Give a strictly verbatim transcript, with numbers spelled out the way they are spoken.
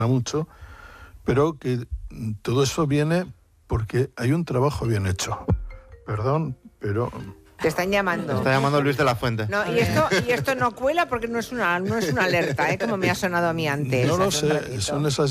mucho, pero que todo eso viene porque hay un trabajo bien hecho. Perdón, pero... Te están llamando. Te está llamando Luis de la Fuente. No, y esto, y esto no cuela porque no es una, no es una alerta, ¿eh? Como me ha sonado a mí antes. No lo hace un sé, ratito. son esas